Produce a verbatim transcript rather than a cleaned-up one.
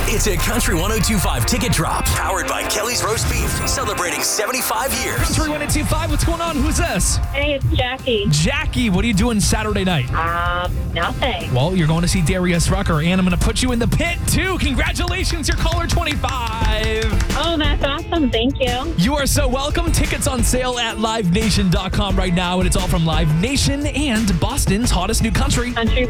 It's a Country one oh two point five ticket drop, powered by Kelly's Roast Beef, celebrating seventy-five years. Country one oh two point five, what's going on? Who's this? Hey, it's Jackie. Jackie, what are you doing Saturday night? Um, nothing. Well, you're going to see Darius Rucker, and I'm going to put you in the pit, too. Congratulations, you're caller twenty-five. Oh, that's awesome. Thank you. You are so welcome. Tickets on sale at live nation dot com right now, and it's all from Live Nation and Boston's hottest new country. Country